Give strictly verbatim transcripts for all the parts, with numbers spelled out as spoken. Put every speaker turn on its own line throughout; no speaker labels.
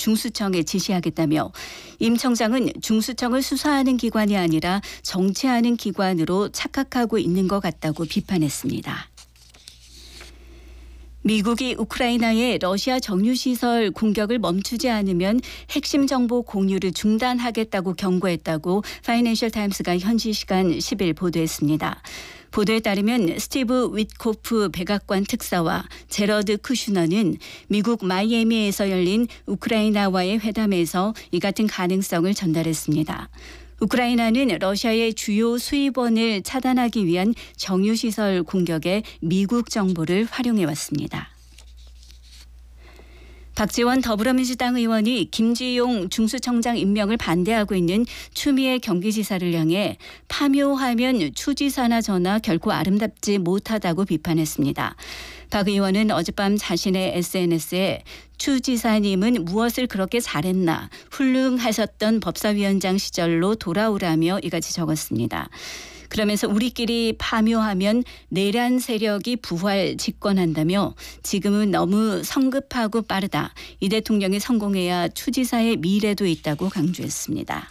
중수청에 지시하겠다며 임 청장은 중수청을 수사하는 기관이 아니라 정치하는 기관으로 착각하고 있는 것 같다고 비판했습니다. 미국이 우크라이나의 러시아 정유시설 공격을 멈추지 않으면 핵심 정보 공유를 중단하겠다고 경고했다고 파이낸셜 타임스가 현지 시간 십 일 보도했습니다. 보도에 따르면 스티브 위트코프 백악관 특사와 제러드 쿠슈너는 미국 마이애미에서 열린 우크라이나와의 회담에서 이 같은 가능성을 전달했습니다. 우크라이나는 러시아의 주요 수입원을 차단하기 위한 정유시설 공격에 미국 정보를 활용해왔습니다. 박지원 더불어민주당 의원이 김지용 중수청장 임명을 반대하고 있는 추미애 경기지사를 향해 파묘하면 추지사나 저나 결코 아름답지 못하다고 비판했습니다. 박 의원은 어젯밤 자신의 에스엔에스에 추 지사님은 무엇을 그렇게 잘했나 훌륭하셨던 법사위원장 시절로 돌아오라며 이같이 적었습니다. 그러면서 우리끼리 파묘하면 내란 세력이 부활 집권한다며 지금은 너무 성급하고 빠르다. 이 대통령이 성공해야 추 지사의 미래도 있다고 강조했습니다.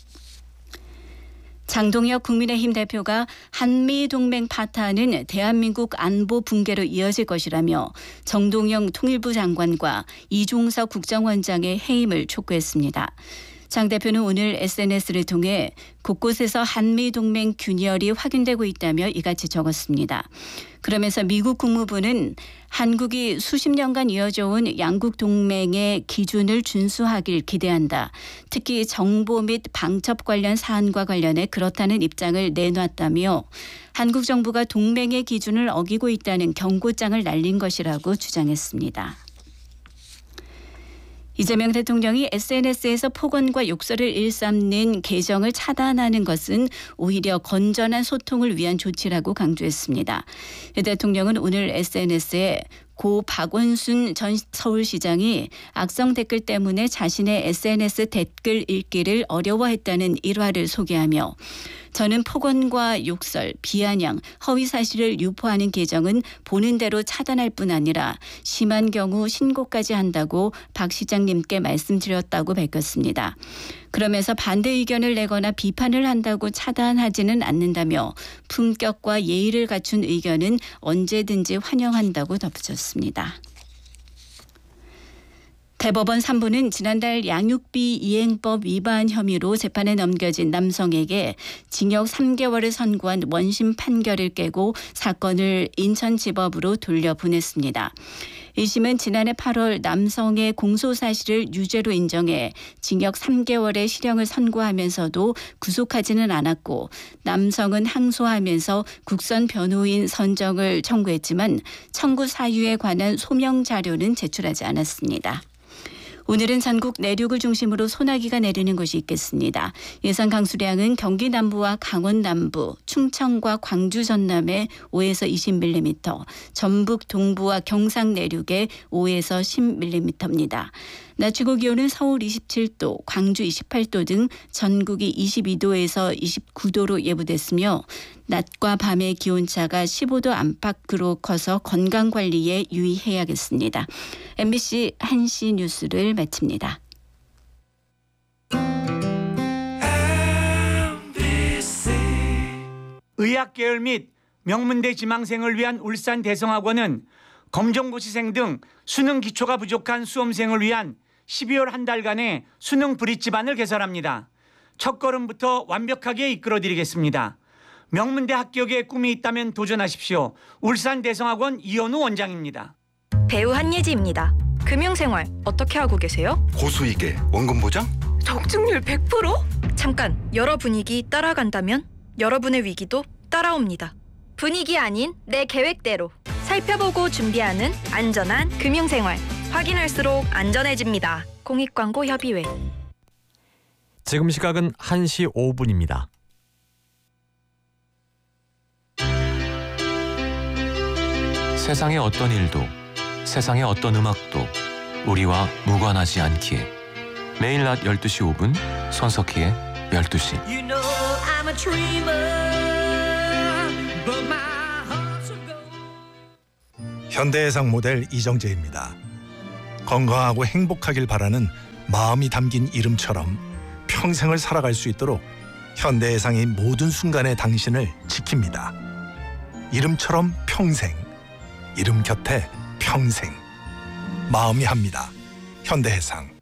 장동혁 국민의힘 대표가 한미동맹 파탄은 대한민국 안보 붕괴로 이어질 것이라며 정동영 통일부 장관과 이종석 국정원장의 해임을 촉구했습니다. 장 대표는 오늘 에스엔에스를 통해 곳곳에서 한미동맹 균열이 확인되고 있다며 이같이 적었습니다. 그러면서 미국 국무부는 한국이 수십 년간 이어져온 양국 동맹의 기준을 준수하길 기대한다. 특히 정보 및 방첩 관련 사안과 관련해 그렇다는 입장을 내놨다며 한국 정부가 동맹의 기준을 어기고 있다는 경고장을 날린 것이라고 주장했습니다. 이재명 대통령이 에스엔에스에서 폭언과 욕설을 일삼는 계정을 차단하는 것은 오히려 건전한 소통을 위한 조치라고 강조했습니다. 대통령은 오늘 에스엔에스에 고 박원순 전 서울시장이 악성 댓글 때문에 자신의 에스엔에스 댓글 읽기를 어려워했다는 일화를 소개하며 저는 폭언과 욕설, 비아냥, 허위 사실을 유포하는 계정은 보는 대로 차단할 뿐 아니라 심한 경우 신고까지 한다고 박 시장님께 말씀드렸다고 밝혔습니다. 그러면서 반대 의견을 내거나 비판을 한다고 차단하지는 않는다며 품격과 예의를 갖춘 의견은 언제든지 환영한다고 덧붙였습니다. 대법원 삼 부는 지난달 양육비 이행법 위반 혐의로 재판에 넘겨진 남성에게 징역 삼 개월을 선고한 원심 판결을 깨고 사건을 인천지법으로 돌려보냈습니다. 일 심은 지난해 팔월 남성의 공소 사실을 유죄로 인정해 징역 삼 개월의 실형을 선고하면서도 구속하지는 않았고 남성은 항소하면서 국선 변호인 선정을 청구했지만 청구 사유에 관한 소명 자료는 제출하지 않았습니다. 오늘은 전국 내륙을 중심으로 소나기가 내리는 곳이 있겠습니다. 예상 강수량은 경기 남부와 강원 남부, 충청과 광주 전남에 오에서 이십 밀리미터, 전북 동부와 경상 내륙에 오에서 십 밀리미터입니다. 낮 최고 기온은 서울 이십칠 도, 광주 이십팔 도 등 전국이 이십이 도에서 이십구 도로 예보됐으며 낮과 밤의 기온차가 십오 도 안팎으로 커서 건강관리에 유의해야겠습니다. 엠비씨 한 시 뉴스를 마칩니다.
의학계열 및 명문대 지망생을 위한 울산 대성학원은 검정고시생 등 수능 기초가 부족한 수험생을 위한 십이월 한 달간의 수능 브릿지반을 개설합니다. 첫걸음부터 완벽하게 이끌어드리겠습니다. 명문대 합격에 꿈이 있다면 도전하십시오. 울산 대성학원 이현우 원장입니다.
배우 한예지입니다. 금융생활 어떻게 하고 계세요?
고수익에 원금 보장?
적중률 백 퍼센트? 잠깐, 여러 분위기 따라간다면 여러분의 위기도 따라옵니다. 분위기 아닌 내 계획대로 살펴보고 준비하는 안전한 금융생활. 확인할수록 안전해집니다. 공익광고협의회.
지금 시각은 한 시 오 분입니다.
세상의 어떤 일도, 세상의 어떤 음악도 우리와 무관하지 않기에 매일 낮 열두 시 오 분 손석희의 열두 시. You know I'm a dreamer, but
현대해상 모델 이정재입니다. 건강하고 행복하길 바라는 마음이 담긴 이름처럼 평생을 살아갈 수 있도록 현대해상이 모든 순간에 당신을 지킵니다. 이름처럼 평생, 이름 곁에 평생. 마음이 합니다. 현대해상.